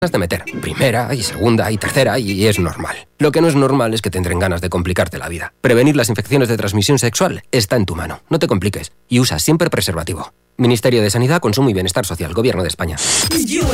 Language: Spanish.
de meter primera y segunda y tercera y es normal. Lo que no es normal es que te entren ganas de complicarte la vida. Prevenir las infecciones de transmisión sexual está en tu mano. No te compliques y usa siempre preservativo. Ministerio de Sanidad, Consumo y Bienestar Social, Gobierno de España.